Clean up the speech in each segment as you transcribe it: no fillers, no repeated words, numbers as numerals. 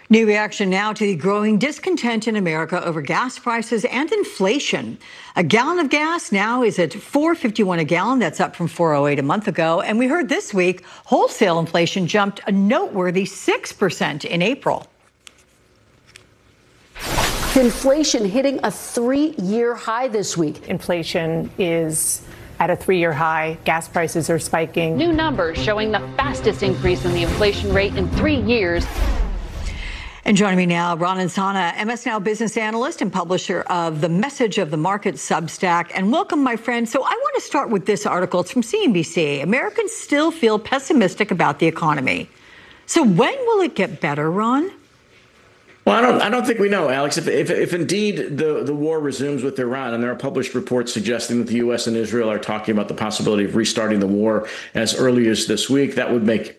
New reaction now to the growing discontent in America over gas prices and inflation. A gallon of gas now is at $4.51 a gallon. That's up from $4.08 a month ago. And we heard this week wholesale inflation jumped a noteworthy 6% in April. Inflation hitting a 3-year high this week. Inflation is at a 3-year high. Gas prices are spiking. New numbers showing the fastest increase in the inflation rate in 3 years. And joining me now, Ron Insana, MS Now business analyst and publisher of the Message of the Market Substack. And welcome, my friend. So I want to start with this article. It's from CNBC. Americans still feel pessimistic about the economy. So when will it get better, Ron? Well, I don't think we know, Alex. If indeed the war resumes with Iran, and there are published reports suggesting that the U.S. and Israel are talking about the possibility of restarting the war as early as this week, that would make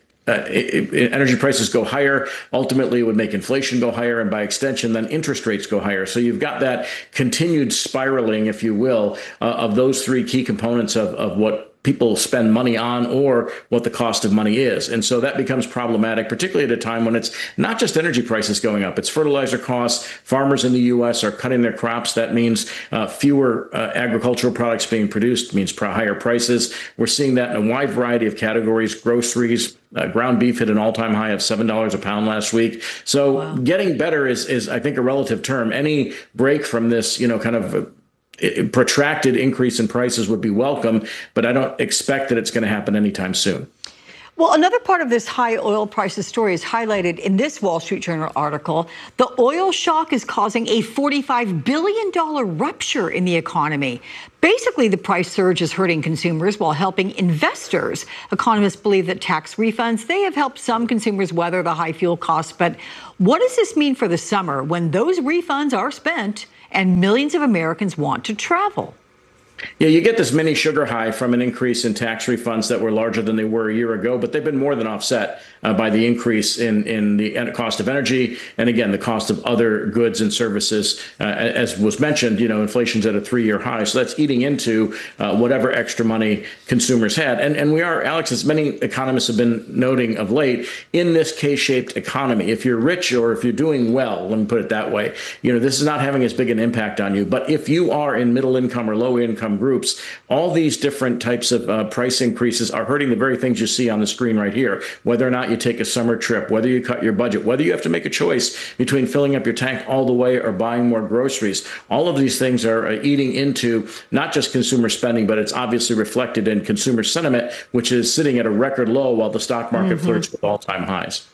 energy prices go higher. Ultimately, it would make inflation go higher, and by extension, then interest rates go higher. So you've got that continued spiraling, if you will, of those three key components of what people spend money on or what the cost of money is. And so that becomes problematic, particularly at a time when it's not just energy prices going up, it's fertilizer costs. Farmers in the U.S. are cutting their crops. That means fewer agricultural products being produced, means higher prices. We're seeing that in a wide variety of categories, groceries. Ground beef hit an all-time high of $7 a pound last week. So Getting better is, I think, a relative term. Any break from this, kind of protracted increase in prices would be welcome, but I don't expect that it's going to happen anytime soon. Well, another part of this high oil prices story is highlighted in this Wall Street Journal article. The oil shock is causing a $45 billion rupture in the economy. Basically, the price surge is hurting consumers while helping investors. Economists believe that tax refunds, they have helped some consumers weather the high fuel costs. But what does this mean for the summer when those refunds are spent and millions of Americans want to travel? Yeah, you get this mini sugar high from an increase in tax refunds that were larger than they were a year ago, but they've been more than offset by the increase in the cost of energy and, again, the cost of other goods and services. As was mentioned, inflation's at a 3-year high, so that's eating into whatever extra money consumers had. And we are, Alex, as many economists have been noting of late, in this K-shaped economy. If you're rich or if you're doing well, let me put it that way, this is not having as big an impact on you. But if you are in middle income or low income groups, all these different types of price increases are hurting the very things you see on the screen right here. Whether or not you take a summer trip, whether you cut your budget, whether you have to make a choice between filling up your tank all the way or buying more groceries. All of these things are eating into not just consumer spending, but it's obviously reflected in consumer sentiment, which is sitting at a record low while the stock market flirts with all-time highs.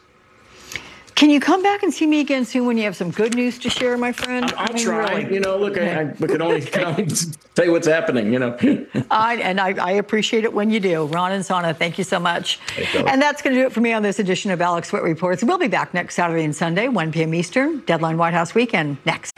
Can you come back and see me again soon when you have some good news to share, my friend? I'll try. Really. Look, I can only tell you what's happening, I appreciate it when you do. Ron Insana, thank you so much. And that's going to do it for me on this edition of Alex Witt Reports. We'll be back next Saturday and Sunday, 1 p.m. Eastern. Deadline White House Weekend next.